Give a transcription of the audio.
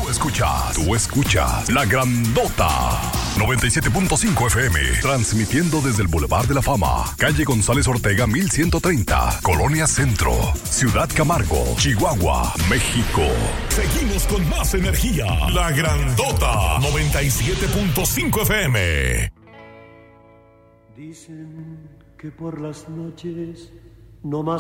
Tú escuchas La Grandota 97.5 FM, transmitiendo desde el Boulevard de la Fama, calle González Ortega 1130, Colonia Centro, Ciudad Camargo, Chihuahua, México. Seguimos con más energía. La Grandota 97.5 FM. Dicen que por las noches no más